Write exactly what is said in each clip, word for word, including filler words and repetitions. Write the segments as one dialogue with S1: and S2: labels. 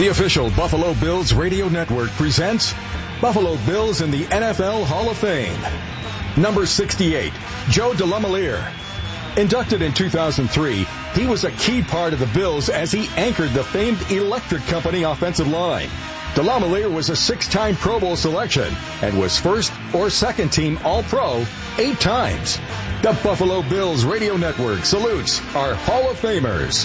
S1: The official Buffalo Bills radio network presents Buffalo Bills in the N F L Hall of Fame. Number sixty-eight, Joe DeLamielleure. Inducted in two thousand three, he was a key part of the Bills as he anchored the famed Electric Company offensive line. DeLamielleure was a six-time Pro Bowl selection and was first or second team All-Pro eight times. The Buffalo Bills radio network salutes our Hall of Famers.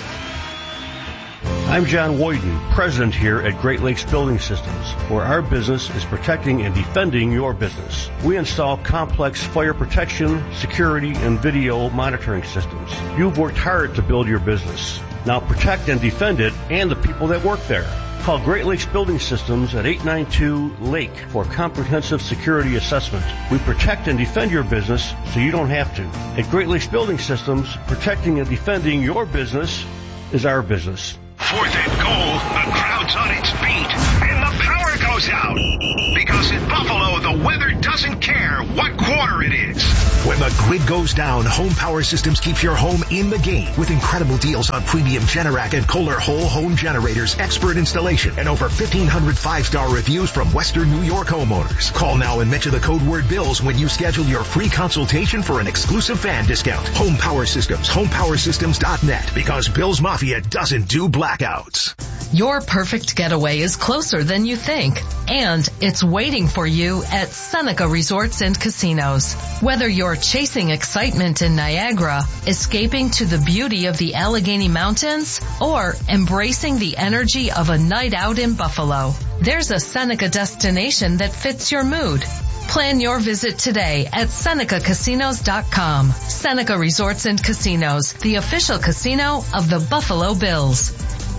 S2: I'm John Woyden, president here at Great Lakes Building Systems, where our business is protecting and defending your business. We install complex fire protection, security, and video monitoring systems. You've worked hard to build your business. Now protect and defend it and the people that work there. Call Great Lakes Building Systems at eight nine two Lake for a comprehensive security assessment. We protect and defend your business so you don't have to. At Great Lakes Building Systems, protecting and defending your business is our business.
S3: Fourth and goal, the crowd's on its feet, and the power goes out. Because in Buffalo, the weather doesn't care what quarter it is.
S4: When the grid goes down, Home Power Systems keeps your home in the game with incredible deals on premium Generac and Kohler whole home generators, expert installation, and over fifteen hundred five-star reviews from Western New York homeowners. Call now and mention the code word BILLS when you schedule your free consultation for an exclusive fan discount. Home Power Systems, home power systems dot net, because Bills Mafia doesn't do blackouts.
S5: Your perfect getaway is closer than you think, and it's waiting for you at Seneca Resorts and Casinos. Whether you're chasing excitement in Niagara, escaping to the beauty of the Allegheny Mountains, or embracing the energy of a night out in Buffalo, there's a Seneca destination that fits your mood. Plan your visit today at Seneca Casinos dot com. Seneca Resorts and Casinos, the official casino of the Buffalo Bills.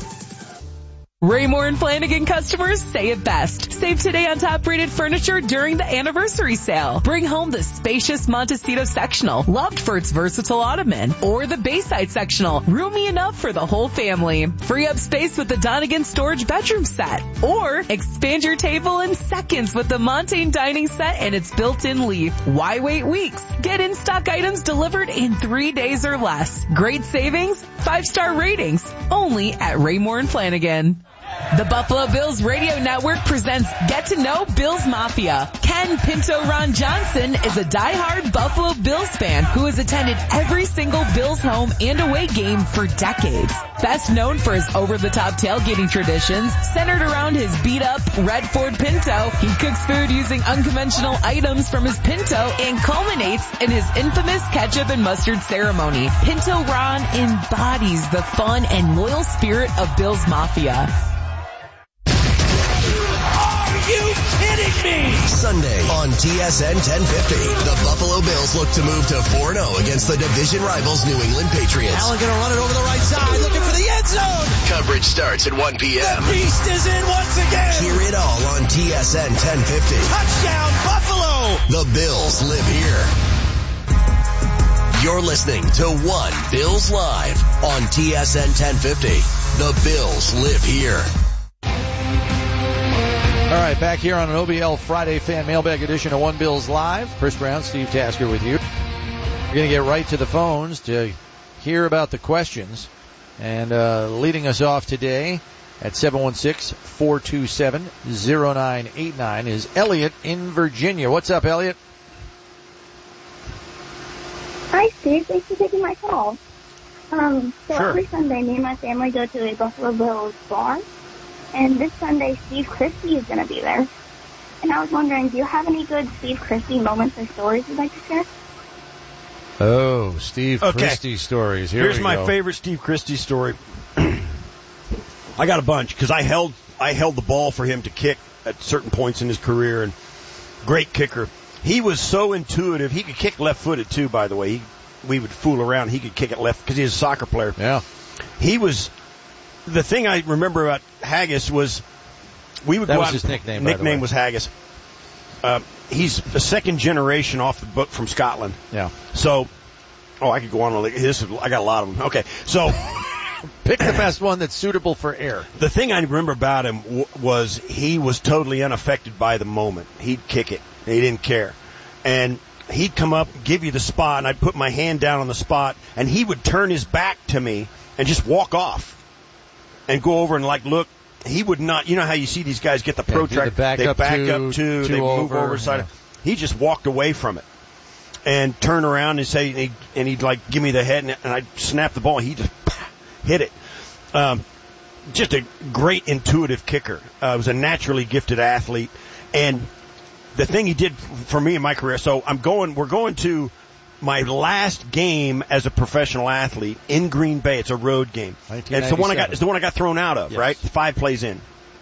S6: Raymore and Flanagan customers say it best. Save today on top-rated furniture during the anniversary sale. Bring home the spacious Montecito sectional, loved for its versatile ottoman, or the Bayside sectional, roomy enough for the whole family. Free up space with the Donegan storage bedroom set, or expand your table in seconds with the Montaigne dining set and its built-in leaf. Why wait weeks? Get in-stock items delivered in three days or less. Great savings, five-star ratings, only at Raymore and Flanagan. The Buffalo Bills Radio Network presents Get to Know Bills Mafia. Ken Pinto Ron Johnson is a diehard Buffalo Bills fan who has attended every single Bills home and away game for decades. Best known for his over-the-top tailgating traditions, centered around his beat-up red Ford Pinto, he cooks food using unconventional items from his Pinto and culminates in his infamous ketchup and mustard ceremony. Pinto Ron embodies the fun and loyal spirit of Bills Mafia.
S7: You kidding me?
S8: Sunday on T S N ten fifty, the Buffalo Bills look to move to four and oh against the division rivals New England Patriots.
S7: Allen going to run it over the right side, looking for the end zone.
S8: Coverage starts at one p.m.
S7: The beast is in once again.
S8: Hear it all on T S N ten fifty.
S7: Touchdown, Buffalo.
S8: The Bills live here. You're listening to One Bills Live on T S N ten fifty. The Bills live here.
S9: All right, back here on an O B L Friday Fan Mailbag edition of One Bills Live. Chris Brown, Steve Tasker with you. We're going to get right to the phones to hear about the questions. And uh, leading us off today at seven one six, four two seven, zero nine eight nine is Elliot in Virginia. What's up, Elliot?
S10: Hi, Steve. Thanks for taking my call. Um, so
S9: sure.
S10: Every Sunday, me and my family go to a Buffalo Bills bar. And this Sunday, Steve Christie is going to be there. And I was wondering, do you have any good Steve Christie moments or stories you'd like to share?
S9: Oh, Steve
S11: okay.
S9: Christie stories. Here
S11: Here's
S9: we
S11: my
S9: go.
S11: favorite Steve Christie story. I got a bunch because I held I held the ball for him to kick at certain points in his career, and great kicker. He was so intuitive. He could kick left-footed too, by the way. He, we would fool around. He could kick it left because he was a soccer player.
S9: Yeah.
S11: He was. The thing I remember about Haggis was we would
S9: that
S11: go
S9: was
S11: out.
S9: His nickname. By
S11: Nickname
S9: the way.
S11: was Haggis. Uh, he's a second generation off the book from Scotland.
S9: Yeah.
S11: So, oh, I could go on. This is, I got a lot of them. Okay, so
S9: pick the best one that's suitable for air.
S11: The thing I remember about him w- was he was totally unaffected by the moment. He'd kick it. He didn't care, and he'd come up, give you the spot, and I'd put my hand down on the spot, and he would turn his back to me and just walk off and go over and like look. he would not. You know how you see these guys get the
S9: Yeah, do the
S11: protractor,
S9: back
S11: they
S9: up
S11: back
S9: two,
S11: up two,
S9: two
S11: they move
S9: over,
S11: over side.
S9: yeah.
S11: He just walked away from it and turn around and say, and he'd, and he'd like give me the head, and, and I'd snap the ball. And he just hit it. Um, just a great intuitive kicker. Uh, was a naturally gifted athlete, and the thing he did for me in my career. So I'm going. We're going to my last game as a professional athlete in Green Bay. It's a road game. It's the one I got. It's the one I got thrown out of.
S9: Yes.
S11: Right, five plays in.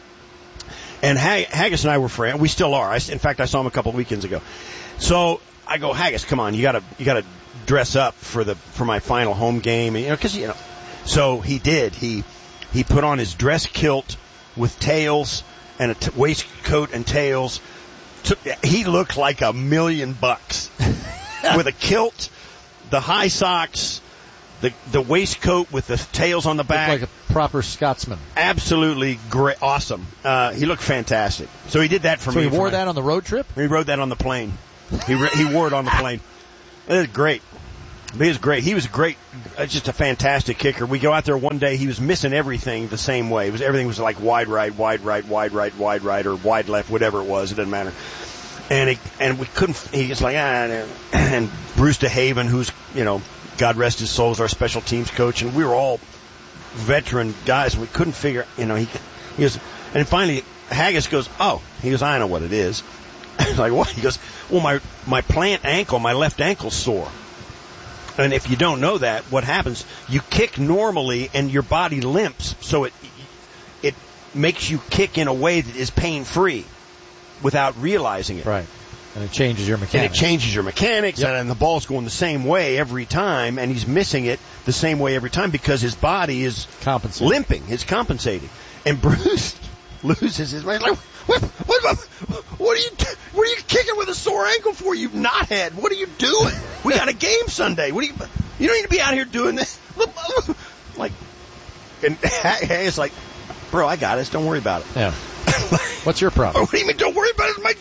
S11: And Hag- Haggis and I were friends. We still are. I, in fact, I saw him a couple of weekends ago. So I go, Haggis, come on, you gotta, you gotta dress up for the for my final home game, you know, because you know. So he did. He he put on his dress kilt with tails and a t- waistcoat and tails. Took, he looked like a million bucks with a kilt, the high socks, the the waistcoat with the tails on the back.
S9: Looked like a proper Scotsman.
S11: Absolutely great, awesome. Uh, he looked fantastic. So he did that for
S9: so
S11: me.
S9: So he wore
S11: my,
S9: that on the road trip?
S11: He rode that on the plane. He re- he wore it on the plane. It was great. He was great. He was great. Uh, just a fantastic kicker. We go out there one day. He was missing everything the same way. It was everything was like wide right, wide right, wide right, wide right, or wide left, whatever it was. It doesn't matter. And he, and we couldn't. He was like ah. And Bruce DeHaven, who's you know, God rest his soul, is our special teams coach, and we were all veteran guys. And we couldn't figure. You know, he he was. And finally, Haggis goes, "Oh," he goes, "I know what it is." Like what? He goes, "Well, my my plant ankle, my left ankle's sore." And if you don't know that, what happens? You kick normally, and your body limps, so it it makes you kick in a way that is pain free, without realizing it.
S9: Right. And it changes your mechanics.
S11: And it changes your mechanics,
S9: yep.
S11: and the ball's going the same way every time, and he's missing it the same way every time because his body is
S9: compensating.
S11: limping. It's compensating. And Bruce loses his mind. Like, what, what, what are you, what are you kicking with a sore ankle for, you knothead? What are you doing? We got a game Sunday. What do you, you don't need to be out here doing this. Like, and Haggis like, bro, I got this. Don't worry about it.
S9: Yeah. What's your problem?
S11: What do you mean? Don't worry about it. It's my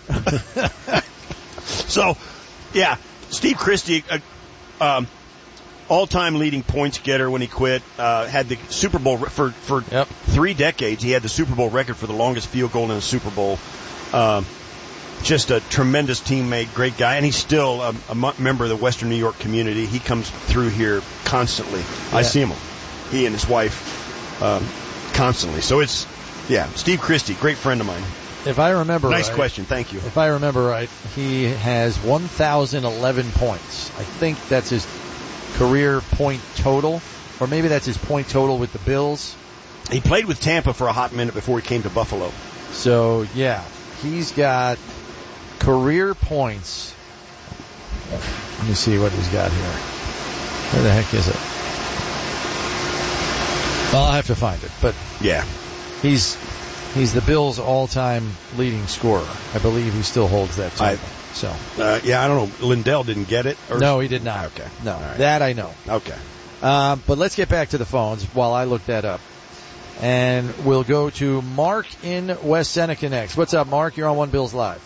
S11: job. So, yeah, Steve Christie, uh, um, all-time leading points getter when he quit, uh, had the Super Bowl re- for for
S9: yep.
S11: three decades. He had the Super Bowl record for the longest field goal in a Super Bowl. Um, just a tremendous teammate, great guy, and he's still a, a m- member of the Western New York community. He comes through here constantly. Yeah. I see him, he and his wife, um, constantly. So it's, yeah, Steve Christie, great friend of mine.
S9: If I remember
S11: nice
S9: right,
S11: question, thank you.
S9: If I remember right, he has one thousand eleven points. I think that's his career point total, or maybe that's his point total with the Bills.
S11: He played with Tampa for a hot minute before he came to Buffalo.
S9: So, yeah, he's got career points. Let me see what he's got here. Where the heck is it? Well, I'll have to find it, but
S11: yeah,
S9: he's he's the Bills' all-time leading scorer. I believe he still holds that title. I, so,
S11: uh, yeah, I don't know. Lindell didn't get it? Or
S9: no, he did not.
S11: Okay.
S9: No,
S11: right.
S9: That I know.
S11: Okay.
S9: Uh, but let's get back to the phones while I look that up. And we'll go to Mark in West Seneca next. What's up, Mark? You're on One Bills Live.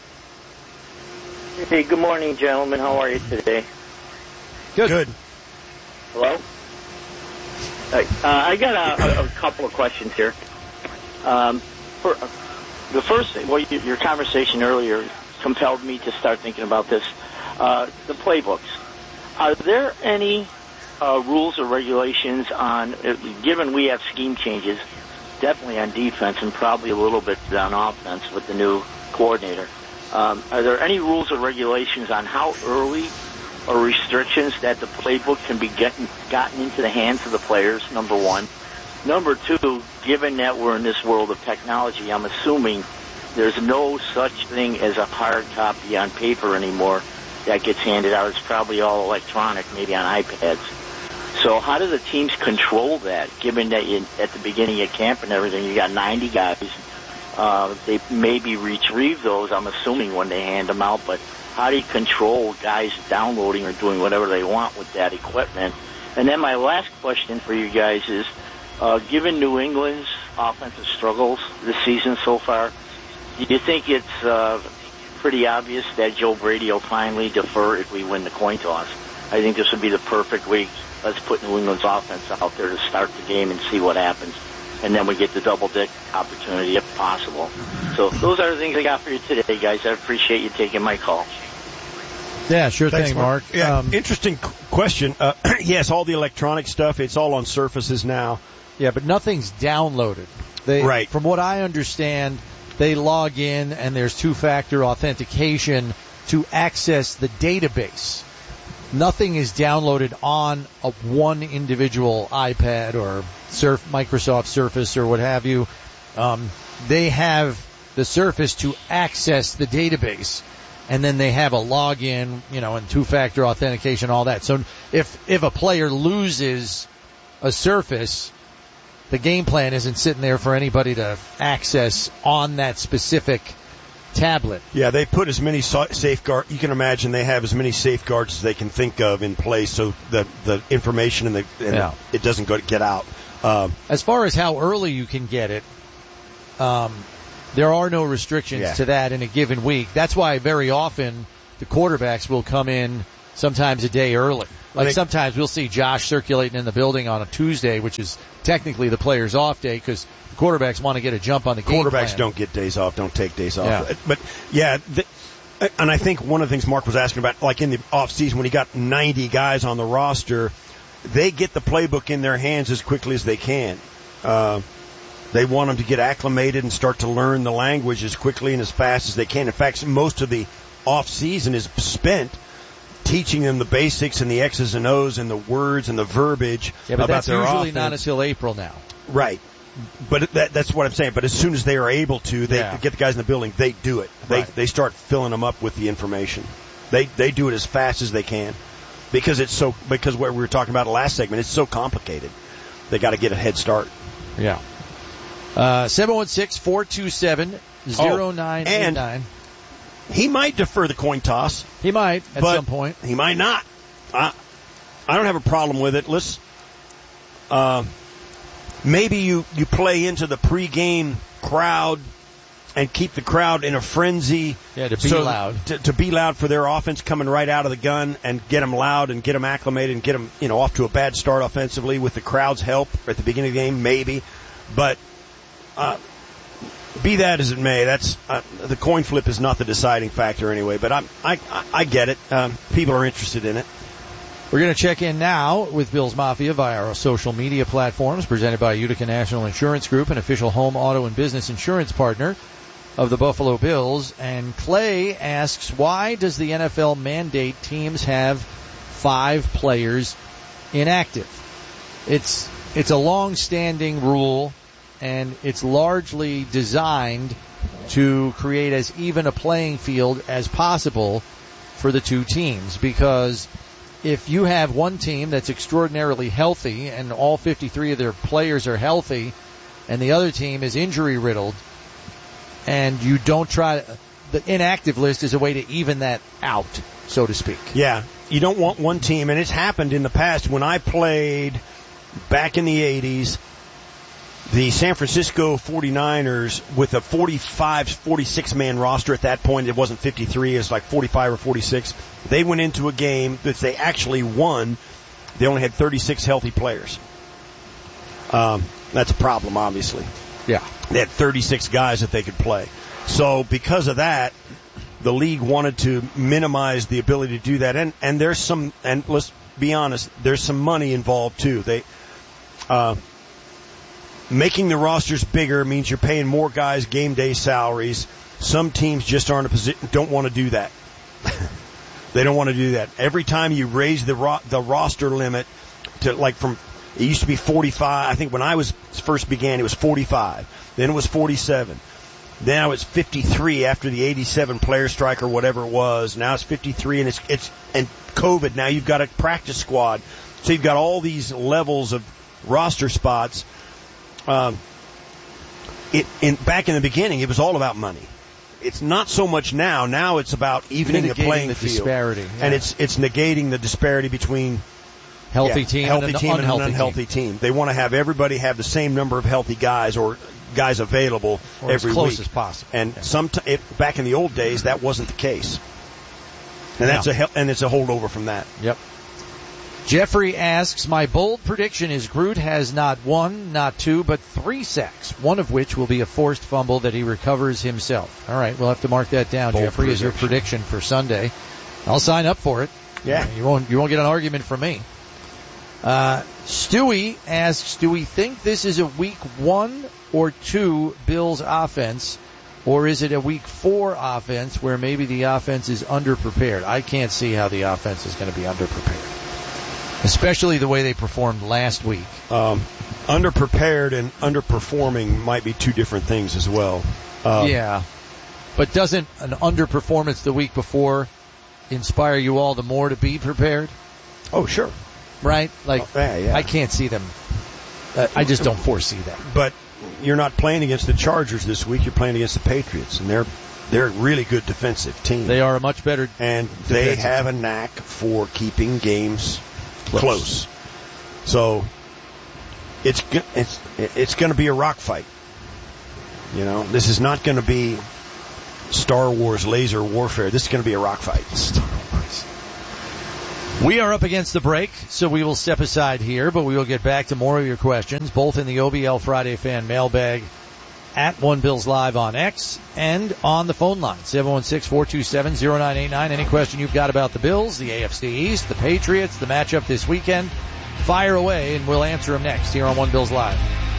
S12: Hey, good morning, gentlemen. How are you today?
S9: Good.
S11: Good.
S12: Hello? Right. Uh, I got a, a couple of questions here. Um, for, uh, the first, well, you, your conversation earlier compelled me to start thinking about this. Uh, the playbooks. Are there any uh, rules or regulations on, uh, given we have scheme changes, definitely on defense and probably a little bit on offense with the new coordinator, um, are there any rules or regulations on how early or restrictions that the playbook can be getting, gotten into the hands of the players, number one? Number two, given that we're in this world of technology, I'm assuming there's no such thing as a hard copy on paper anymore that gets handed out. It's probably all electronic, maybe on iPads. So how do the teams control that, given that you, at the beginning of camp and everything, you got ninety guys? Uh, they maybe retrieve those, I'm assuming, when they hand them out, but how do you control guys downloading or doing whatever they want with that equipment? And then my last question for you guys is, uh, given New England's offensive struggles this season so far, do you think it's uh, pretty obvious that Joe Brady will finally defer if we win the coin toss? I think this would be the perfect week. Let's put New England's offense out there to start the game and see what happens. and then we get the double dip opportunity if possible. So those are the things I got for you today, guys. I appreciate you taking my call.
S9: Yeah, sure
S11: Thanks,
S9: thing, Mark.
S11: Yeah,
S9: Um,
S11: interesting question. Uh, yes, all the electronic stuff, it's all on surfaces now.
S9: Yeah, but nothing's downloaded. They,
S11: right.
S9: From what I understand, they log in and there's two-factor authentication to access the database. Nothing is downloaded on a one individual iPad or Surf, Microsoft Surface or what have you. Um, they have the Surface to access the database, and then they have a login, you know, and two-factor authentication, all that. So if if a player loses a Surface, the game plan isn't sitting there for anybody to access on that specific tablet.
S11: Yeah, they put as many safeguards. You can imagine they have as many safeguards as they can think of in place, so that the information and the and
S9: Yeah.
S11: it doesn't go get out. Um,
S9: As far as how early you can get it, um, there are no restrictions
S11: Yeah.
S9: to that in a given week. That's why very often the quarterbacks will come in sometimes a day early. Like
S11: think-
S9: sometimes we'll see Josh circulating in the building on a Tuesday, which is technically the player's off day because the quarterbacks want to get a jump on the game
S11: quarterbacks
S9: plan.
S11: don't get days off, don't take days off.
S9: Yeah.
S11: But yeah, the, and I think one of the things Mark was asking about, like in the off season when he got ninety guys on the roster, they get the playbook in their hands as quickly as they can. Uh, they want them to get acclimated and start to learn the language as quickly and as fast as they can. In fact, most of the off season is spent teaching them the basics and the X's and O's and the words and the verbiage
S9: Yeah, but
S11: about
S9: that's
S11: their
S9: usually
S11: offense.
S9: not until April now.
S11: Right. But that, that's what I'm saying. But as soon as they are able to, they
S9: Yeah.
S11: get the guys in the building, they do it. They
S9: Right.
S11: they start filling them up with the information. They they do it as fast as they can because it's so because what we were talking about last segment, it's so complicated. They got to get a head start.
S9: Yeah. Uh, seven one six, four two seven, zero nine eight nine.
S11: He might defer the coin toss.
S9: He might at
S11: but
S9: some point.
S11: He might not. I, I don't have a problem with it. Let's uh, maybe you, you play into the pregame crowd and keep the crowd in a frenzy.
S9: Yeah, to be
S11: so
S9: loud.
S11: To, to be loud for their offense coming right out of the gun and get them loud and get them acclimated and get them, you know, off to a bad start offensively with the crowd's help at the beginning of the game, maybe. But uh, be that as it may, that's uh, the coin flip is not the deciding factor anyway. But I'm, I I, I get it. Um, people are interested in it.
S9: We're going to check in now with Bills Mafia via our social media platforms, presented by Utica National Insurance Group, an official home, auto, and business insurance partner of the Buffalo Bills. And Clay asks, why does the N F L mandate teams have five players inactive? It's it's a long-standing rule, and it's largely designed to create as even a playing field as possible for the two teams, because if you have one team that's extraordinarily healthy and all fifty-three of their players are healthy and the other team is injury riddled, and you don't try, the inactive list is a way to even that out, so to speak.
S11: Yeah, you don't want one team, and it's happened in the past. When I played back in the eighties, the San Francisco forty-niners with a forty-five, forty-six man roster at that point, it wasn't fifty-three, it was like forty-five or forty-six. They went into a game that they actually won. They only had thirty-six healthy players. Um, that's a problem, obviously.
S9: Yeah.
S11: They had thirty-six guys that they could play. So because of that, the league wanted to minimize the ability to do that. And, and there's some, and let's be honest, there's some money involved too. They, uh, making the rosters bigger means you're paying more guys game day salaries. Some teams just aren't a position, don't want to do that. They don't want to do that. Every time you raise the ro- the roster limit to, like, from, it used to be forty-five. I think when I was first began, it was forty-five. Then it was forty-seven. Now it's fifty-three after the eighty-seven player strike or whatever it was. Now it's fifty-three, and it's it's and COVID. Now you've got a practice squad, so you've got all these levels of roster spots. Um, it in back in the beginning, it was all about money. It's not so much now. Now it's about evening the
S9: Mitigating
S11: playing
S9: the
S11: field,
S9: disparity, yeah.
S11: and it's it's negating the disparity between
S9: Healthy
S11: yeah,
S9: team
S11: healthy
S9: and an
S11: team
S9: unhealthy
S11: and an unhealthy team. team. They want to have everybody have the same number of healthy guys or guys available
S9: Or
S11: every
S9: as close
S11: week.
S9: as possible.
S11: And
S9: Yeah.
S11: some t- it, back in the old days, that wasn't the case. And that's
S9: Yeah.
S11: a hel- and it's a holdover from that.
S9: Yep. Jeffrey asks, my bold prediction is Groot has not one, not two, but three sacks, one of which will be a forced fumble that he recovers himself. All right, we'll have to mark that down, bold Jeffrey, prediction. As your prediction for Sunday. I'll sign up for it.
S11: Yeah.
S9: You won't, you won't get an argument from me. Uh, Stewie asks, do we think this is a week one or two Bills offense, or is it a week four offense where maybe the offense is underprepared? I can't see how the offense is going to be underprepared, especially the way they performed last week.
S11: Um, underprepared and underperforming might be two different things as well. Um,
S9: yeah, but doesn't an underperformance the week before inspire you all the more to be prepared?
S11: Oh, sure.
S9: Right? Like,
S11: oh, yeah, yeah.
S9: I can't see them. Uh, I just don't foresee that.
S11: But you're not playing against the Chargers this week. You're playing against the Patriots, and they're they're a really good defensive team.
S9: They are a much better
S11: and they have a knack for keeping games close. close. So it's it's it's going to be a rock fight. You know, this is not going to be Star Wars laser warfare. This is going to be a rock fight. Star Wars.
S9: We are up against the break, so we will step aside here, but we will get back to more of your questions, both in the O B L Friday Fan Mailbag at One Bills Live on X and on the phone line, seven one six, four two seven, zero nine eight nine. Any question you've got about the Bills, the A F C East, the Patriots, the matchup this weekend, fire away, and we'll answer them next here on One Bills Live.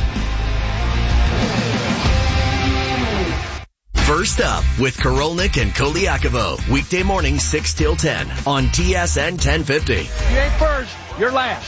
S8: First Up with Korolnik and Koliakovo. Weekday morning six till ten on T S N ten fifty.
S13: You ain't first, you're last.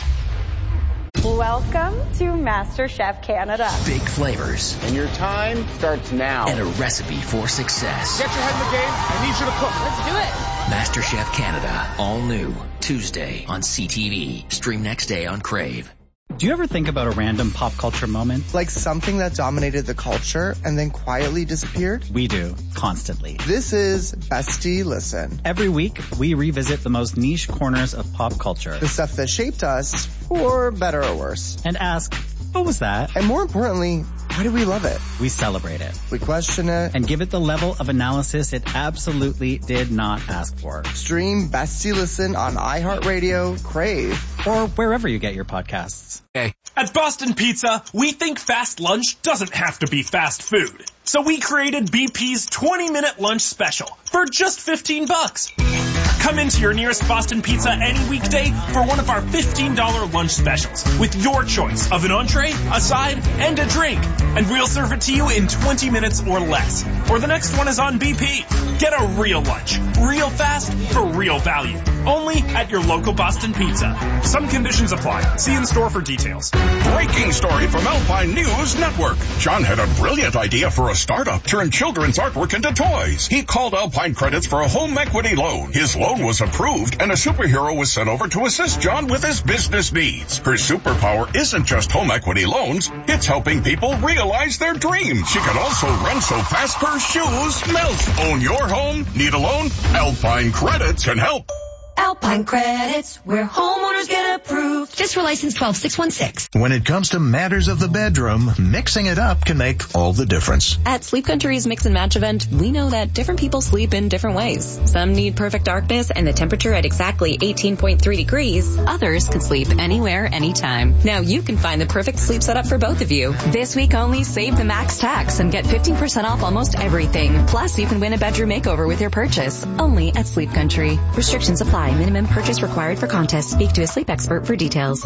S14: Welcome to MasterChef Canada.
S15: Big flavors.
S16: And your time starts now.
S15: And a recipe for success.
S13: Get your head in the game. I need you to cook.
S15: Let's do it. MasterChef Canada. All new. Tuesday on C T V. Stream next day on Crave.
S17: Do you ever think about a random pop culture moment?
S18: Like something that dominated the culture and then quietly disappeared?
S17: We do, constantly.
S18: This is Bestie Listen.
S17: Every week, we revisit the most niche corners of pop culture.
S18: The stuff that shaped us, for better or worse.
S17: And ask, what was that?
S18: And more importantly, why do we love it?
S17: We celebrate it.
S18: We question it.
S17: And give it the level of analysis it absolutely did not ask for.
S18: Stream Bestie Listen on iHeartRadio, Crave,
S17: or wherever you get your podcasts.
S19: Okay. At Boston Pizza, we think fast lunch doesn't have to be fast food. So we created B P's twenty minute lunch special for just fifteen bucks. Come into your nearest Boston Pizza any weekday for one of our fifteen dollars lunch specials with your choice of an entree, a side, and a drink. And we'll serve it to you in twenty minutes or less. Or the next one is on B P. Get a real lunch, real fast, for real value. Only at your local Boston Pizza. Some conditions apply. See in store for details.
S20: Breaking story from Alpine News Network. John had a brilliant idea for a startup. Turn children's artwork into toys. He called Alpine Credits for a home equity loan. His loan was approved, and a superhero was sent over to assist John with his business needs. Her superpower isn't just home equity loans. It's helping people realize their dreams. She can also run so fast her shoes melt. Own your home? Need a loan? Alpine Credits can help.
S21: Alpine Credits, where homeowners get approved. Just for license twelve six one six.
S4: When it comes to matters of the bedroom, mixing it up can make all the difference.
S22: At Sleep Country's Mix and Match event, we know that different people sleep in different ways. Some need perfect darkness and the temperature at exactly eighteen point three degrees. Others can sleep anywhere, anytime. Now you can find the perfect sleep setup for both of you. This week only, save the max tax and get fifteen percent off almost everything. Plus, you can win a bedroom makeover with your purchase. Only at Sleep Country. Restrictions apply. Minimum purchase required for contest. Speak to a sleep expert for details.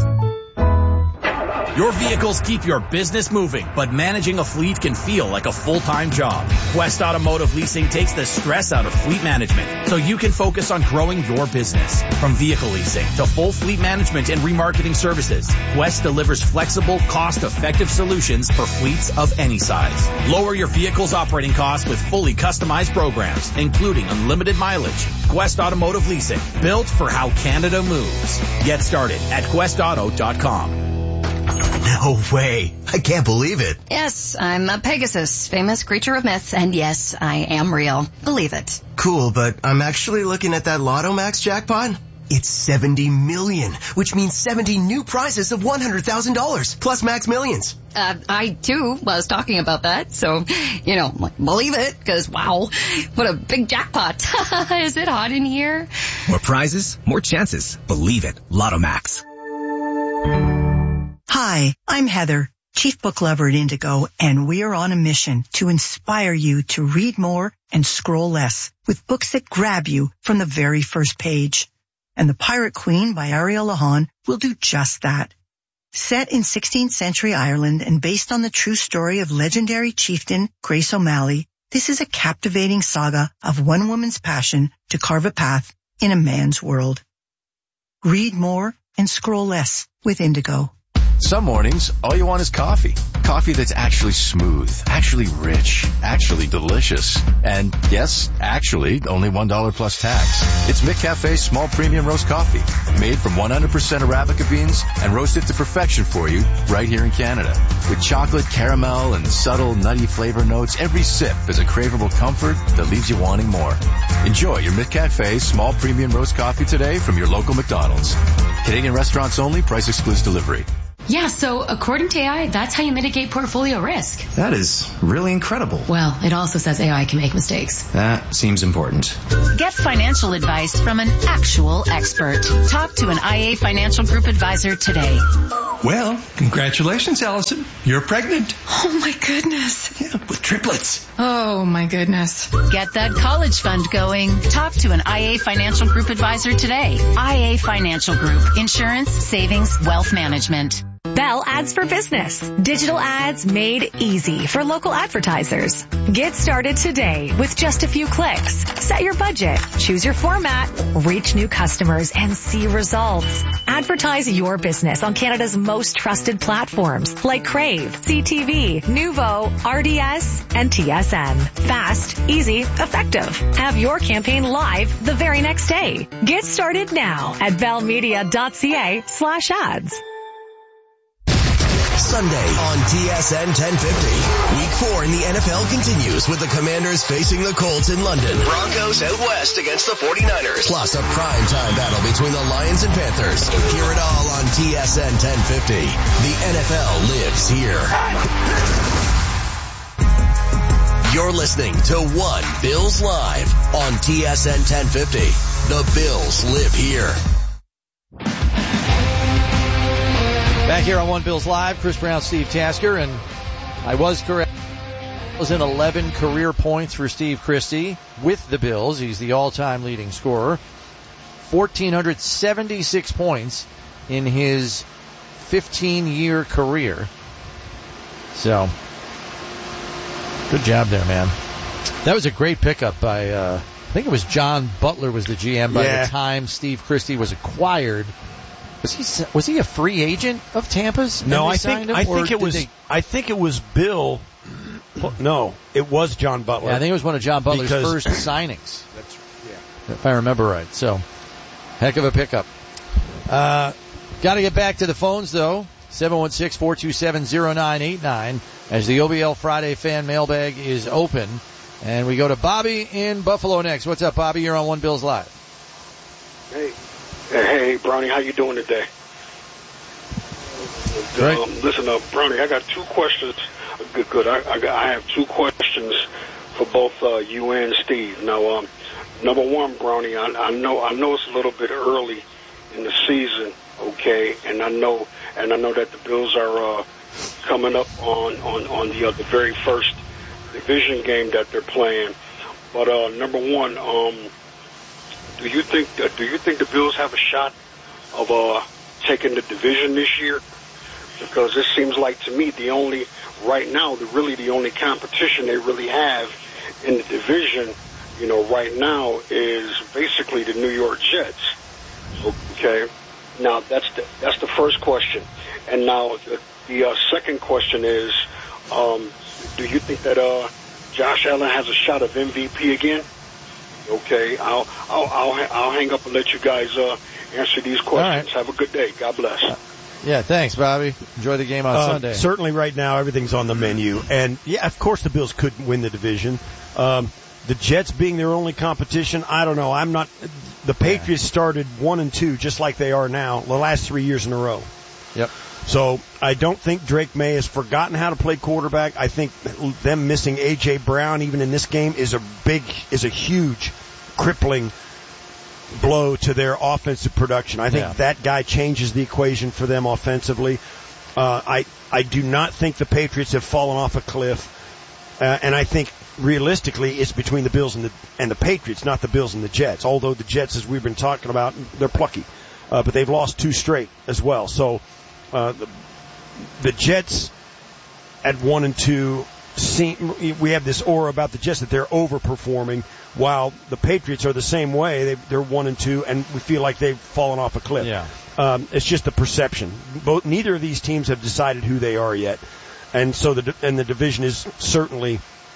S23: Your vehicles keep your business moving, but managing a fleet can feel like a full-time job. Quest Automotive Leasing takes the stress out of fleet management so you can focus on growing your business. From vehicle leasing to full fleet management and remarketing services, Quest delivers flexible, cost-effective solutions for fleets of any size. Lower your vehicle's operating costs with fully customized programs, including unlimited mileage. Quest Automotive Leasing, built for how Canada moves. Get started at quest auto dot com.
S8: No way. I can't believe it.
S24: Yes, I'm a Pegasus, famous creature of myth, and yes, I am real. Believe it.
S8: Cool, but I'm actually looking at that Lotto Max jackpot. It's seventy million, which means seventy new prizes of one hundred thousand dollars, plus Max Millions.
S24: Uh, I, too, was talking about that, so, you know, believe it, because, wow, what a big jackpot. Is it hot in here?
S25: More prizes, more chances. Believe it. Lotto Max.
S1: Hi, I'm Heather, Chief Book Lover at Indigo, and we are on a mission to inspire you to read more and scroll less with books that grab you from the very first page. And The Pirate Queen by Ariel Lahan will do just that. Set in sixteenth century Ireland and based on the true story of legendary chieftain Grace O'Malley, this is a captivating saga of one woman's passion to carve a path in a man's world. Read more and scroll less with Indigo.
S2: Some mornings, all you want is coffee. Coffee that's actually smooth, actually rich, actually delicious. And yes, actually, only one dollar plus tax. It's McCafe's small premium roast coffee, made from one hundred percent Arabica beans and roasted to perfection for you right here in Canada. With chocolate, caramel, and subtle nutty flavor notes, every sip is a craveable comfort that leaves you wanting more. Enjoy your McCafe small premium roast coffee today from your local McDonald's. Canadian restaurants only, price excludes delivery.
S3: Yeah, so according to A I, that's how you mitigate portfolio risk.
S5: That is really incredible.
S3: Well, it also says A I can make mistakes.
S5: That seems important.
S25: Get financial advice from an actual expert. Talk to an I A Financial Group advisor today.
S26: Well, congratulations, Allison. You're pregnant.
S3: Oh, my goodness.
S26: Yeah, with triplets.
S3: Oh, my goodness.
S25: Get that college fund going. Talk to an I A Financial Group advisor today. I A Financial Group. Insurance, savings, wealth management.
S27: Bell Ads for Business. Digital ads made easy for local advertisers. Get started today with just a few clicks. Set your budget, choose your format, reach new customers, and see results. Advertise your business on Canada's most trusted platforms like Crave, C T V, Nuvo, R D S, and T S N. Fast, easy, effective. Have your campaign live the very next day. Get started now at bellmedia.ca slash ads.
S28: Sunday on T S N ten fifty. Week four in the N F L continues with the Commanders facing the Colts in London. Broncos out west against the forty-niners. Plus a primetime battle between the Lions and Panthers. Hear it all on T S N ten fifty. The N F L lives here. You're listening to One Bills Live on T S N ten fifty. The Bills live here.
S9: Back here on One Bills Live, Chris Brown, Steve Tasker, and I was correct. It was in eleven career points for Steve Christie with the Bills. He's the all-time leading scorer. one thousand four hundred seventy-six points in his fifteen-year career. So, good job there, man. That was a great pickup by, uh, I think it was John Butler was the G M by
S11: yeah.
S9: the time Steve Christie was acquired. Was he was he a free agent of Tampa's?
S11: No, I think
S9: him,
S11: I think it was
S9: they...
S11: I think it was Bill. No, it was John Butler.
S9: Yeah, I think it was one of John Butler's
S11: because...
S9: first signings.
S11: That's
S9: yeah, if I remember right. So, heck of a pickup. Uh, got to get back to the phones though. seven one six, four two seven, zero nine eight nine as the O B L Friday fan mailbag is open, and we go to Bobby in Buffalo next. What's up, Bobby? You're on One Bills Live.
S29: Hey. Hey, Brownie, how you doing today?
S9: Great.
S29: Um, listen, uh, Brownie, I got two questions. Good, good. I, I, got, I have two questions for both uh, you and Steve. Now, um, number one, Brownie, I, I know, I know it's a little bit early in the season, okay, and I know, and I know that the Bills are uh, coming up on on on the uh, the very first division game that they're playing. But uh, number one, um. Do you think uh, do you think the Bills have a shot of uh, taking the division this year? Because it seems like to me the only right now, the really the only competition they really have in the division, you know, right now is basically the New York Jets. Okay, now that's the that's the first question, and now the, the uh, second question is, um, do you think that uh, Josh Allen has a shot of M V P again? Okay, I'll, I'll I'll I'll hang up and let you guys uh, answer these questions. Right. Have a good day. God bless.
S9: Uh, yeah, thanks, Bobby. Enjoy the game on
S11: uh,
S9: Sunday.
S11: Certainly, right now everything's on the menu, and yeah, of course the Bills couldn't win the division. Um, the Jets being their only competition, I don't know. I'm not. The Patriots yeah. started one and two just like they are now, the last three years in a row.
S9: Yep.
S11: So I don't think Drake May has forgotten how to play quarterback. I think them missing A J. Brown even in this game is a big, is a huge, crippling blow to their offensive production. I think yeah. that guy changes the equation for them offensively. Uh, I I do not think the Patriots have fallen off a cliff, uh, and I think realistically it's between the Bills and the and the Patriots, not the Bills and the Jets. Although the Jets, as we've been talking about, they're plucky, uh, but they've lost two straight as well. So uh, the, the Jets at one and two, seem, we have this aura about the Jets that they're overperforming, while the Patriots are the same way. They, they're one and two, and we feel like they've fallen off a cliff.
S9: Yeah.
S11: Um, it's just the perception. Both, neither of these teams have decided who they are yet, and so the and the division is certainly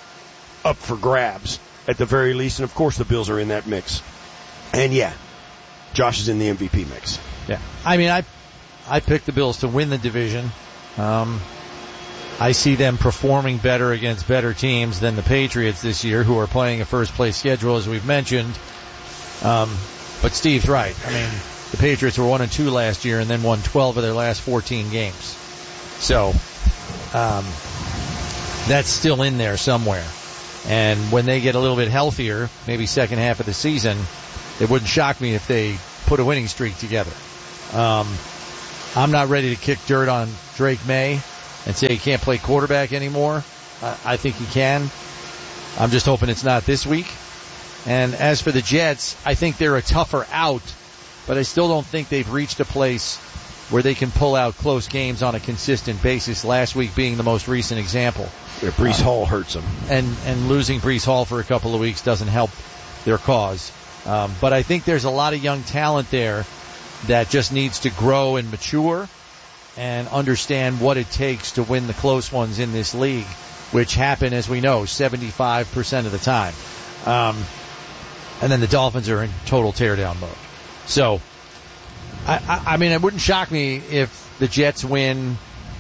S11: up for grabs at the very least. And of course, the Bills are in that mix. And yeah, Josh is in the M V P mix.
S9: Yeah, I mean, I I picked the Bills to win the division. Um, I see them performing better against better teams than the Patriots this year, who are playing a first place schedule, as we've mentioned. Um, but Steve's right. I mean, the Patriots were one and two last year and then won twelve of their last fourteen games. So, um, that's still in there somewhere. And when they get a little bit healthier, maybe second half of the season, it wouldn't shock me if they put a winning streak together. Um, I'm not ready to kick dirt on Drake May and say he can't play quarterback anymore. Uh, I think he can. I'm just hoping it's not this week. And as for the Jets, I think they're a tougher out, but I still don't think they've reached a place where they can pull out close games on a consistent basis, last week being the most recent example.
S11: Yeah, Breece uh, Hall hurts them.
S9: And, and losing Breece Hall for a couple of weeks doesn't help their cause. Um, but I think there's a lot of young talent there that just needs to grow and mature and understand what it takes to win the close ones in this league, which happen, as we know, seventy-five percent of the time. Um, and then the Dolphins are in total teardown mode. So, I, I, I mean, it wouldn't shock me if the Jets win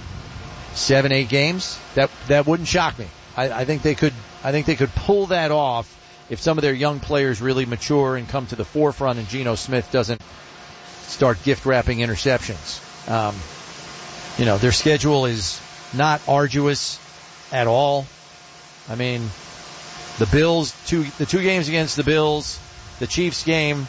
S9: seven, eight games. That that wouldn't shock me. I, I think they could. I think they could pull that off if some of their young players really mature and come to the forefront, and Geno Smith doesn't start gift wrapping interceptions. Um, you know, their schedule is not arduous at all. I mean, the Bills, two the two games against the Bills, the Chiefs game,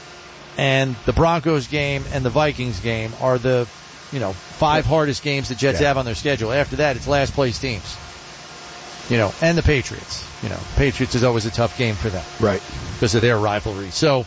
S9: and the Broncos game and the Vikings game are the, you know, five hardest games the Jets yeah. have on their schedule. After that, it's last place teams. You know, and the Patriots. You know, Patriots is always a tough game for them.
S11: Right.
S9: Because of their rivalry. So,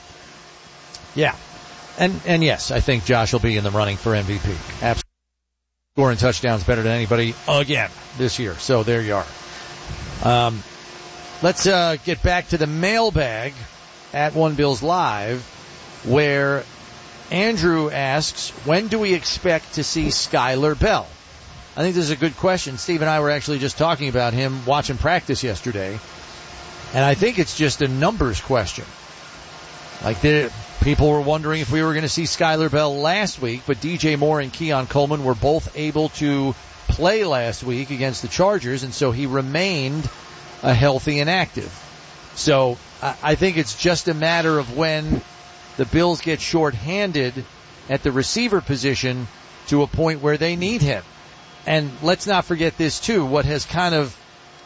S9: yeah. And, and yes, I think Josh will be in the running for M V P. Absolutely. Scoring touchdowns better than anybody again this year. So there you are. Um, let's, uh, get back to the mailbag at One Bills Live, where Andrew asks, when do we expect to see Skyler Bell? I think this is a good question. Steve and I were actually just talking about him watching practice yesterday, and I think it's just a numbers question. Like, the people were wondering if we were going to see Skyler Bell last week, but D J Moore and Keon Coleman were both able to play last week against the Chargers, and so he remained a healthy and active. So I think it's just a matter of when the Bills get shorthanded at the receiver position to a point where they need him. And let's not forget this too, what has kind of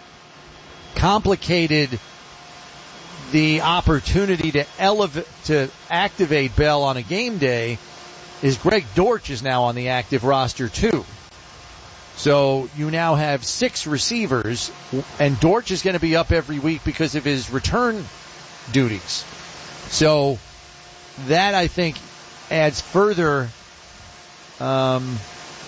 S9: complicated the opportunity to elevate, to activate Bell on a game day is Greg Dortch is now on the active roster too. So you now have six receivers, and Dortch is going to be up every week because of his return duties. So that, I think, adds further um,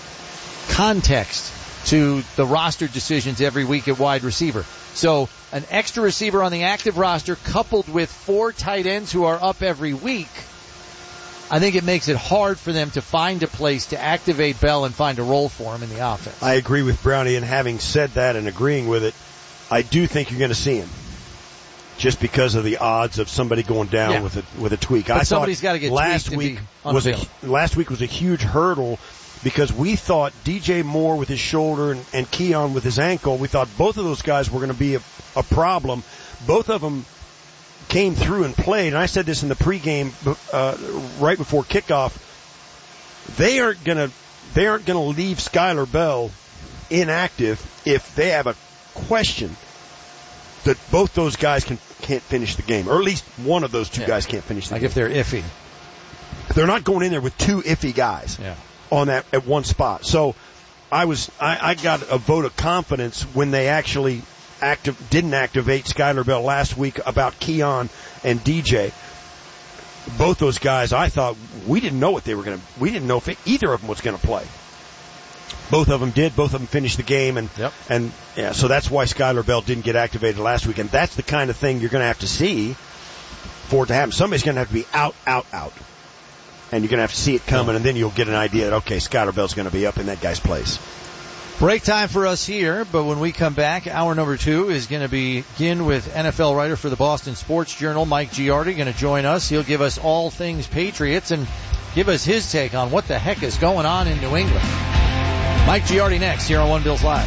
S9: context to the roster decisions every week at wide receiver. So an extra receiver on the active roster coupled with four tight ends who are up every week, I think it makes it hard for them to find a place to activate Bell and find a role for him in the offense.
S11: I agree with Brownie, and having said that and agreeing with it, I do think you're going to see him. Just because of the odds of somebody going down yeah. with a with a tweak.
S9: But
S11: I
S9: somebody's got to get
S11: last week was a, last week was a huge hurdle because we thought D J Moore with his shoulder and, and Keon with his ankle, we thought both of those guys were going to be a, a problem. Both of them came through and played, and I said this in the pregame uh, right before kickoff. They aren't going to they aren't going to leave Skyler Bell inactive if they have a question that both those guys can, can't finish the game, or at least one of those two yeah. guys can't finish the
S9: like
S11: game.
S9: Like if they're iffy.
S11: They're not going in there with two iffy guys
S9: yeah.
S11: on that at one spot. So I was I, I got a vote of confidence when they actually active didn't activate Skylar Bell last week about Keon and D J. Both those guys, I thought we didn't know what they were going to. We didn't know if it, either of them was going to play. Both of them did. Both of them finished the game, and
S9: yep.
S11: and yeah, so that's why Skylar Bell didn't get activated last week. And that's the kind of thing you're going to have to see for it to happen. Somebody's going to have to be out, out, out, and you're going to have to see it coming, and then you'll get an idea that okay, Skylar Bell's going to be up in that guy's place.
S9: Break time for us here, but when we come back, hour number two is going to begin with N F L writer for the Boston Sports Journal, Mike Giardi, going to join us. He'll give us all things Patriots and give us his take on what the heck is going on in New England. Mike Giardi next here on One Bills Live.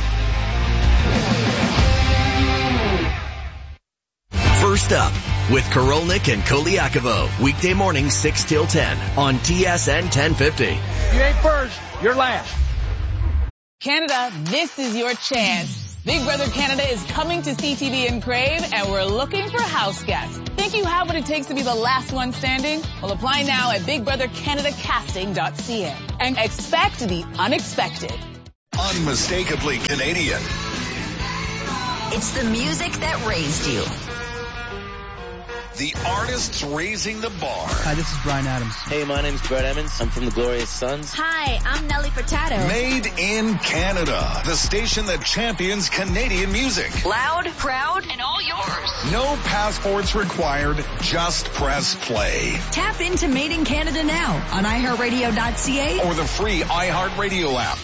S28: First up with Korolnik and Koliakovo, weekday morning six till ten on T S N ten fifty.
S6: You ain't first, you're last.
S7: Canada, this is your chance. Big Brother Canada is coming to C T V and Crave, and we're looking for house guests. Think you have what it takes to be the last one standing? Well, apply now at big brother canada casting dot c a and expect the unexpected.
S28: Unmistakably Canadian.
S21: It's the music that raised you.
S28: The artists raising the bar.
S10: Hi, this is Bryan Adams.
S12: Hey, my name's Brett Emmons. I'm from the Glorious Sons.
S21: Hi, I'm Nelly Furtado.
S28: Made in Canada. The station that champions Canadian music.
S21: Loud, proud, and all yours.
S28: No passports required. Just press play.
S21: Tap into Made in Canada now on i heart radio dot c a
S28: or the free iHeartRadio app.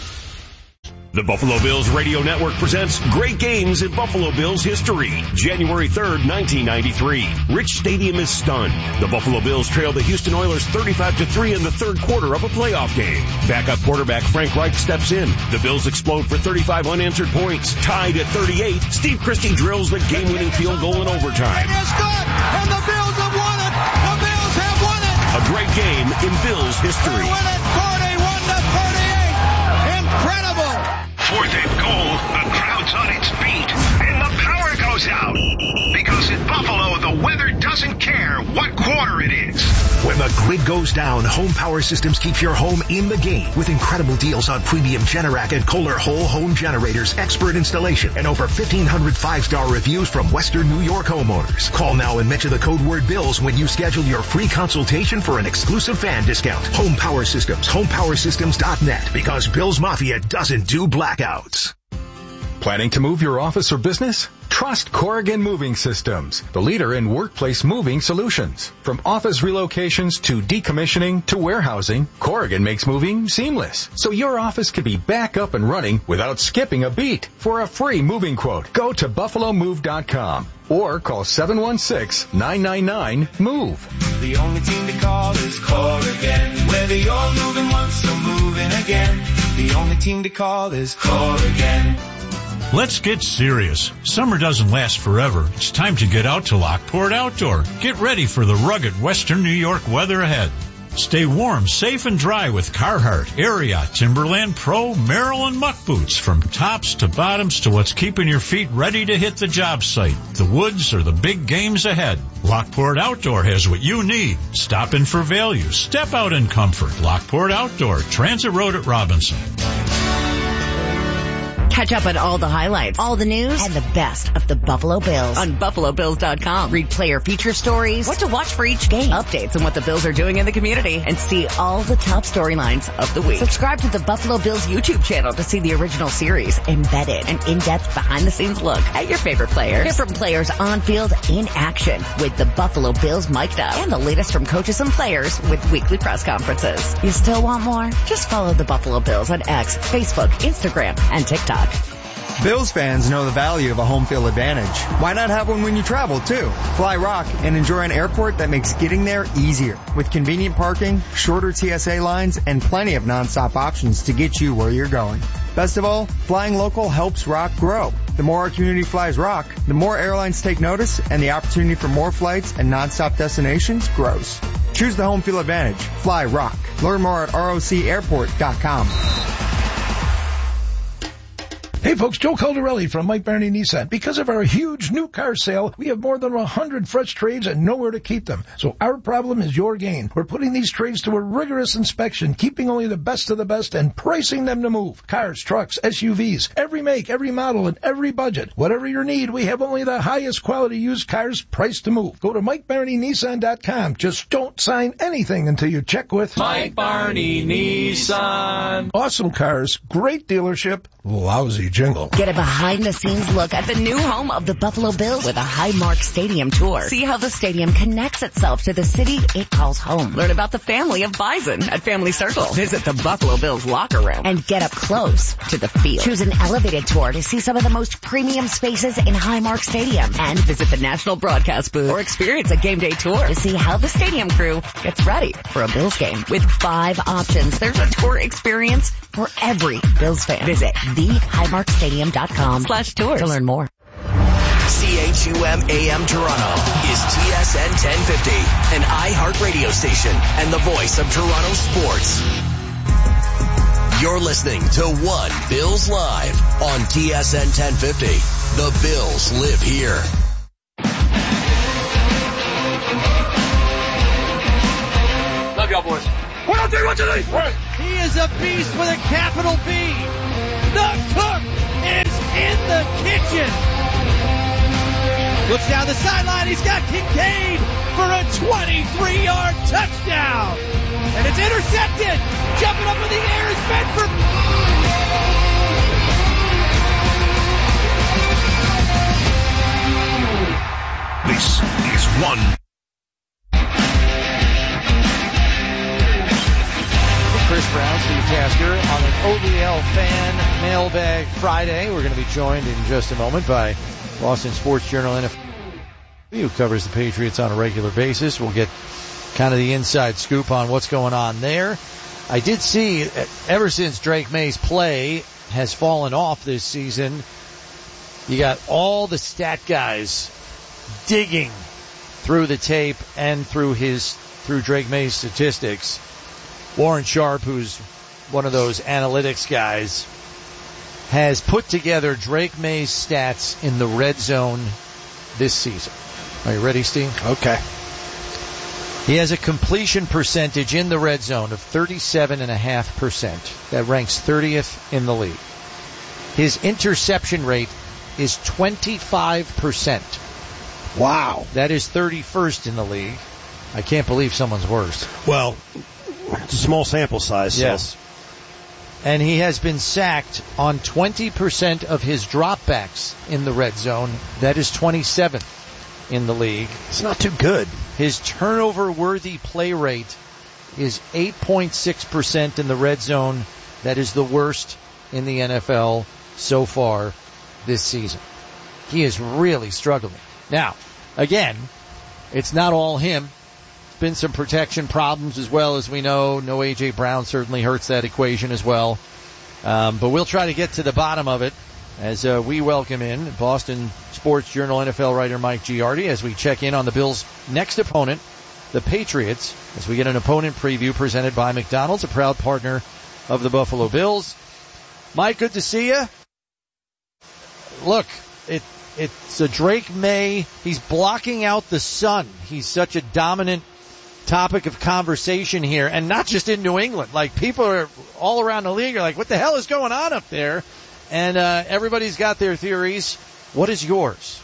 S13: The Buffalo Bills Radio Network presents Great Games in Buffalo Bills History. January third, nineteen ninety-three. Rich Stadium is stunned. The Buffalo Bills trail the Houston Oilers thirty-five to three in the third quarter of a playoff game. Backup quarterback Frank Reich steps in. The Bills explode for thirty-five unanswered points. Tied at thirty-eight, Steve Christie drills the game-winning field goal in overtime.
S14: It is good, and the Bills have won it. The Bills have won it.
S13: A great game in Bills history.
S14: They win it forty-one to thirty-eight. Incredible.
S28: Fourth and goal, the crowd's on its feet, and the power goes out. Because in Buffalo, the weather doesn't care what quarter it is.
S4: When the grid goes down, Home Power Systems keeps your home in the game with incredible deals on premium Generac and Kohler whole home generators, expert installation, and over fifteen hundred five-star reviews from Western New York homeowners. Call now and mention the code word BILLS when you schedule your free consultation for an exclusive fan discount. Home Power Systems, home power systems dot net, because Bills Mafia doesn't do blackouts.
S15: Planning to move your office or business? Trust Corrigan Moving Systems, the leader in workplace moving solutions. From office relocations to decommissioning to warehousing, Corrigan makes moving seamless, so your office can be back up and running without skipping a beat. For a free moving quote, go to buffalo move dot com or call seven one six, nine nine nine, MOVE.
S16: The only team to call is Corrigan. Whether you're moving once or moving again, the only team to call is Corrigan.
S18: Let's get serious. Summer doesn't last forever. It's time to get out to Lockport Outdoor. Get ready for the rugged Western New York weather ahead. Stay warm, safe, and dry with Carhartt, Ariat, Timberland Pro, Merrill, and Muck boots. From tops to bottoms to what's keeping your feet ready to hit the job site, the woods, or the big games ahead. Lockport Outdoor has what you need. Stop in for value. Step out in comfort. Lockport Outdoor, Transit Road at Robinson.
S30: Catch up on all the highlights, all the news, and the best of the Buffalo Bills on buffalo bills dot com. Read player feature stories, what to watch for each game, updates on what the Bills are doing in the community, and see all the top storylines of the week. Subscribe to the Buffalo Bills YouTube channel to see the original series, embedded, and in-depth behind-the-scenes look at your favorite players. Hear from players on field in action with the Buffalo Bills mic'd up, and the latest from coaches and players with weekly press conferences. You still want more? Just follow the Buffalo Bills on X, Facebook, Instagram, and TikTok.
S31: Bills fans know the value of a home field advantage. Why not have one when you travel, too? Fly Rock and enjoy an airport that makes getting there easier. With convenient parking, shorter T S A lines, and plenty of nonstop options to get you where you're going. Best of all, flying local helps Rock grow. The more our community flies Rock, the more airlines take notice, and the opportunity for more flights and nonstop destinations grows. Choose the home field advantage. Fly Rock. Learn more at R O C airport dot com.
S11: Hey,
S1: folks, Joe Caldarelli from Mike Barney Nissan. Because of our huge new car sale, we have more than one hundred fresh trades and nowhere to keep them. So our problem is your gain. We're putting these trades to a rigorous inspection, keeping only the best of the best and pricing them to move. Cars, trucks, S U Vs, every make, every model, and every budget. Whatever your need, we have only the highest quality used cars priced to move. Go to Mike Barney Nissan dot com. Just don't sign anything until you check with
S2: Mike Barney Nissan.
S1: Awesome cars, great dealership, lousy jingle.
S30: Get a behind-the-scenes look at the new home of the Buffalo Bills with a Highmark Stadium tour. See how the stadium connects itself to the city it calls home. Learn about the family of Bison at Family Circle. Visit the Buffalo Bills locker room and get up close to the field. Choose an elevated tour to see some of the most premium spaces in Highmark Stadium and visit the National Broadcast booth or experience a game day tour to see how the stadium crew gets ready for a Bills game. With five options, there's a tour experience for every Bills fan. Visit the highmark stadium dot com slash tours to learn more.
S28: C H U M A M Toronto is T S N ten fifty, an iHeart radio station and the voice of Toronto sports. You're listening to One Bills Live on T S N ten fifty. The Bills live here.
S2: Love y'all, boys.
S14: One, two, three, one, two, three. Right. He is a beast with a capital B. The cook is in the kitchen. Looks down the sideline. He's got Kincaid for a twenty-three-yard touchdown. And it's intercepted. Jumping up in the air is Bedford.
S4: This is one.
S9: Chris Brown, Steve Tasker on an O B L Fan Mailbag Friday. We're going to be joined in just a moment by Boston Sports Journal N F L, who covers the Patriots on a regular basis. We'll get kind of the inside scoop on what's going on there. I did see, ever since Drake May's play has fallen off this season, you got all the stat guys digging through the tape and through his through Drake May's statistics. Warren Sharp, who's one of those analytics guys, has put together Drake May's stats in the red zone this season. Are you ready, Steve?
S11: Okay.
S9: He has a completion percentage in the red zone of thirty-seven point five percent. That ranks thirtieth in the league. His interception rate is twenty-five percent.
S11: Wow.
S9: That is thirty-first in the league. I can't believe someone's worse.
S11: Well, it's a small sample size.
S9: Yes.
S11: So.
S9: And he has been sacked on twenty percent of his dropbacks in the red zone. That is twenty-seventh in the league.
S11: It's not too good.
S9: His turnover-worthy play rate is eight point six percent in the red zone. That is the worst in the N F L so far this season. He is really struggling. Now, again, it's not all him. Been some protection problems as well, as we know. No A J. Brown certainly hurts that equation as well. Um, but we'll try to get to the bottom of it as uh, we welcome in Boston Sports Journal N F L writer Mike Giardi as we check in on the Bills' next opponent, the Patriots, as we get an opponent preview presented by McDonald's, a proud partner of the Buffalo Bills. Mike, good to see you. Look, it it's a Drake May. He's blocking out the sun. He's such a dominant topic of conversation here, and not just in New England. Like, people are all around the league are like, what the hell is going on up there? And uh, everybody's got their theories. What is yours?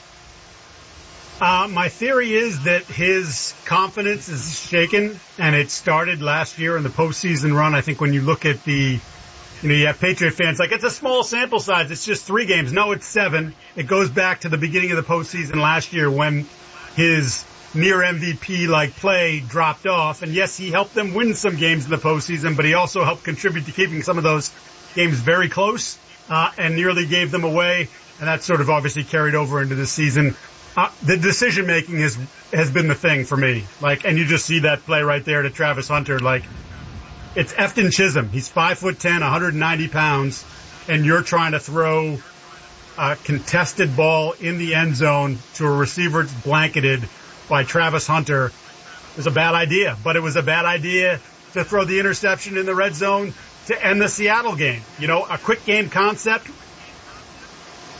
S5: Uh, my theory is that his confidence is shaken, and it started last year in the postseason run. I think when you look at the, you know, you have Patriot fans like, it's a small sample size. It's just three games. No, it's seven. It goes back to the beginning of the postseason last year when his near M V P-like play dropped off. And yes, he helped them win some games in the postseason, but he also helped contribute to keeping some of those games very close, uh, and nearly gave them away. And that sort of obviously carried over into the season. Uh, the decision making has, has been the thing for me. Like, and you just see that play right there to Travis Hunter. Like, it's Efton Chisholm. He's five foot ten, one hundred ninety pounds, and you're trying to throw a contested ball in the end zone to a receiver that's blanketed by Travis Hunter. It was a bad idea, but it was a bad idea to throw the interception in the red zone to end the Seattle game. You know, a quick game concept.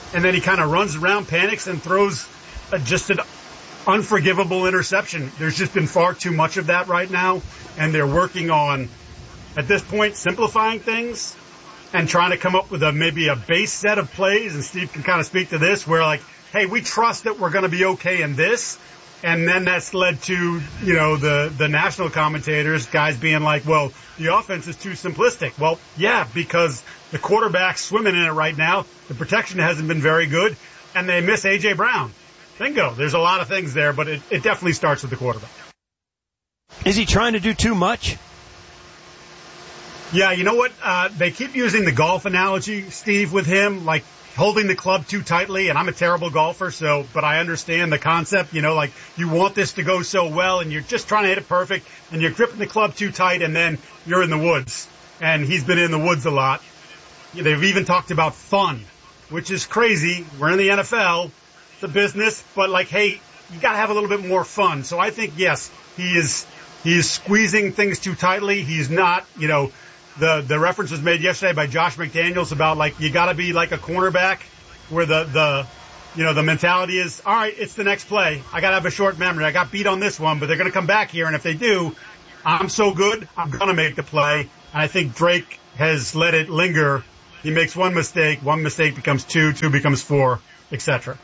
S5: and then he kind of runs around, panics, and throws a, just an unforgivable interception. There's just been far too much of that right now, and they're working on, at this point, simplifying things and trying to come up with a maybe a base set of plays, and Steve can kind of speak to this, where like, hey, we trust that we're going to be okay in this, and then that's led to, you know, the, the national commentators, guys being like, well, the offense is too simplistic. Well, yeah, because the quarterback's swimming in it right now, the protection hasn't been very good, and they miss A J. Brown. Bingo. There's a lot of things there, but it, it definitely starts with the quarterback.
S11: Is he trying to do too much?
S5: Yeah, you know what? Uh, they keep using the golf analogy, Steve, with him, like holding the club too tightly, and I'm a terrible golfer, so, but I understand the concept, you know, like you want this to go so well, and you're just trying to hit it perfect, and you're gripping the club too tight, and then you're in the woods. And he's been in the woods a lot. They've even talked about fun, which is crazy. We're in the N F L. It's a business, but like, hey, you gotta have a little bit more fun. So I think, yes, he is, he is squeezing things too tightly. He's not, you know, the, the reference was made yesterday by Josh McDaniels about like, you gotta be like a cornerback where the, the, you know, the mentality is, all right, it's the next play. I gotta have a short memory. I got beat on this one, but they're gonna come back here. And if they do, I'm so good, I'm gonna make the play. And I think Drake has let it linger. He makes one mistake, one mistake becomes two, two becomes four, et cetera.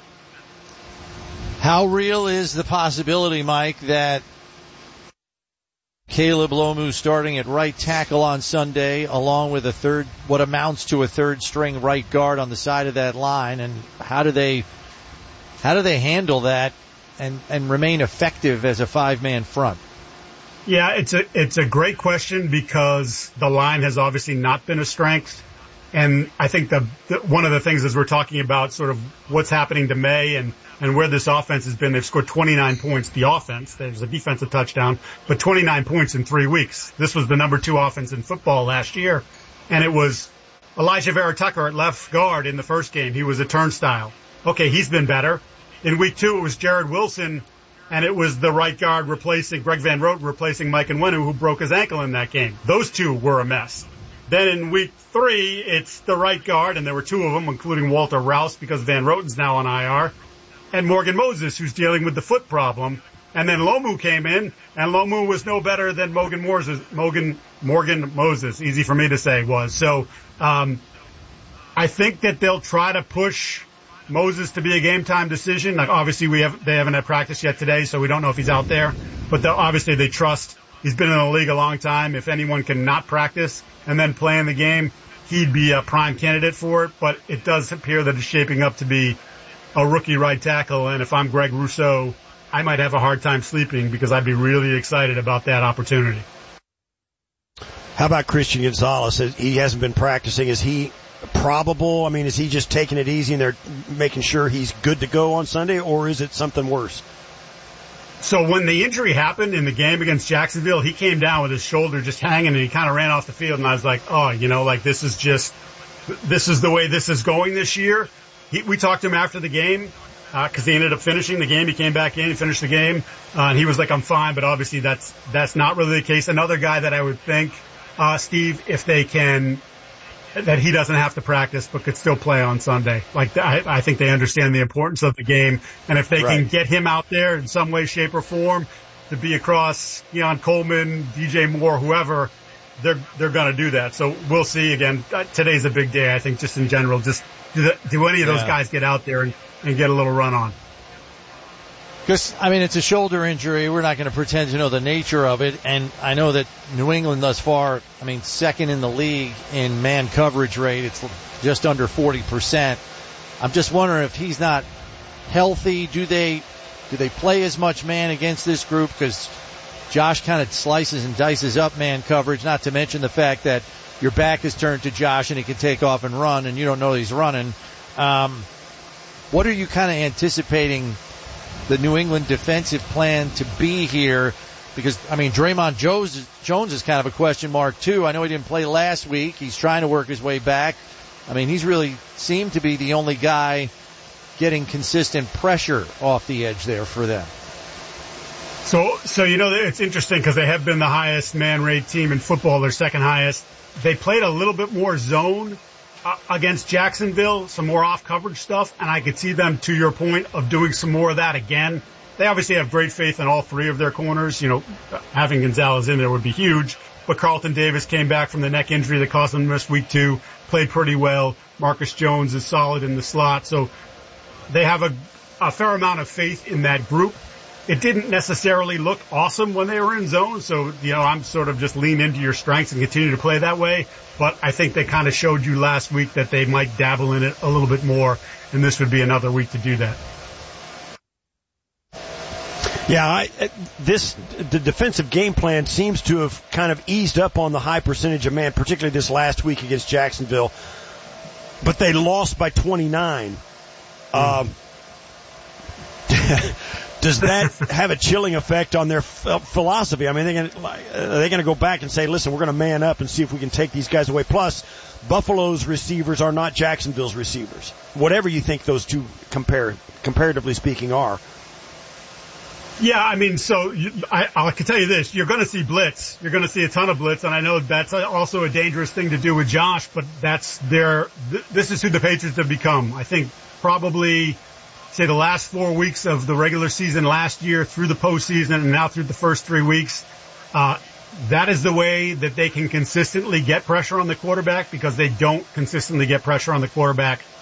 S9: How real is the possibility, Mike, that Caleb Lomu starting at right tackle on Sunday, along with a third, what amounts to a third string right guard on the side of that line, and how do they, how do they handle that and, and remain effective as a five-man front?
S5: Yeah, it's a, it's a great question because the line has obviously not been a strength. And I think the, the one of the things as we're talking about sort of what's happening to May and, and where this offense has been, they've scored twenty-nine points, the offense. There's a defensive touchdown, but twenty-nine points in three weeks. This was the number two offense in football last year. And it was Elijah Vera Tucker at left guard in the first game. He was a turnstile. Okay, he's been better. In week two, it was Jared Wilson, and it was the right guard replacing Greg Van Roten, replacing Mike Nwenu, who broke his ankle in that game. Those two were a mess. Then in week three, it's the right guard, and there were two of them, including Walter Rouse, because Van Roten's now on I R, and Morgan Moses, who's dealing with the foot problem. And then Lomu came in, and Lomu was no better than Morgan Moses, Morgan, Morgan Moses, easy for me to say, was. So, um, I think that they'll try to push Moses to be a game time decision. Like, obviously we have, they haven't had practice yet today, so we don't know if he's out there, but obviously they trust. He's been in the league a long time. If anyone can not practice and then play in the game, he'd be a prime candidate for it. But it does appear that it's shaping up to be a rookie right tackle. And if I'm Greg Rousseau, I might have a hard time sleeping because I'd be really excited about that opportunity.
S11: How about Christian Gonzalez? He hasn't been practicing. Is he probable? I mean, is he just taking it easy and they're making sure he's good to go on Sunday, or is it something worse?
S5: So when the injury happened in the game against Jacksonville, he came down with his shoulder just hanging and he kind of ran off the field. And I was like, oh, you know, like this is just, this is the way this is going this year. He, we talked to him after the game, uh, cause he ended up finishing the game. He came back in, he finished the game, uh, and he was like, I'm fine. But obviously that's, that's not really the case. Another guy that I would think, uh, Steve, if they can, that he doesn't have to practice but could still play on Sunday. Like, I, I think they understand the importance of the game. And if they right. can get him out there in some way, shape, or form to be across Keon Coleman, D J Moore, whoever, they're, they're going to do that. So we'll see. Again, today's a big day, I think, just in general. Just do, the, do any of those yeah. guys get out there and, and get a little run on?
S9: Because, I mean, it's a shoulder injury. We're not going to pretend to know the nature of it. And I know that New England thus far, I mean, second in the league in man coverage rate. It's just under forty percent. I'm just wondering if he's not healthy. Do they, do they play as much man against this group? Because Josh kind of slices and dices up man coverage, not to mention the fact that your back is turned to Josh and he can take off and run and you don't know he's running. Um, what are you kind of anticipating the New England defensive plan to be here? Because, I mean, Draymond Jones, Jones is kind of a question mark, too. I know he didn't play last week. He's trying to work his way back. I mean, he's really seemed to be the only guy getting consistent pressure off the edge there for them.
S5: So, so you know, it's interesting because they have been the highest man rate team in football, their second highest. They played a little bit more zone uh, against Jacksonville, some more off-coverage stuff, and I could see them, to your point, of doing some more of that again. They obviously have great faith in all three of their corners. You know, having Gonzalez in there would be huge. But Carlton Davis came back from the neck injury that caused him to miss week two, played pretty well. Marcus Jones is solid in the slot. So they have a, a fair amount of faith in that group. It didn't necessarily look awesome when they were in zone. So, you know, I'm sort of just lean into your strengths and continue to play that way. But I think they kind of showed you last week that they might dabble in it a little bit more. And this would be another week to do that.
S11: Yeah, I, this the defensive game plan seems to have kind of eased up on the high percentage of man, particularly this last week against Jacksonville. But they lost by twenty-nine. Mm. Um, does that have a chilling effect on their f- philosophy? I mean, they're gonna, are they going to go back and say, listen, we're going to man up and see if we can take these guys away? Plus, Buffalo's receivers are not Jacksonville's receivers. Whatever you think those two compare, comparatively speaking are.
S5: Yeah, I mean, so you, I, I can tell you this. You're going to see blitz. You're going to see a ton of blitz, and I know that's also a dangerous thing to do with Josh, but that's their th- – this is who the Patriots have become. I think probably, say, the last four weeks of the regular season last year through the postseason and now through the first three weeks, uh, that is the way that they can consistently get pressure on the quarterback because they don't consistently get pressure on the quarterback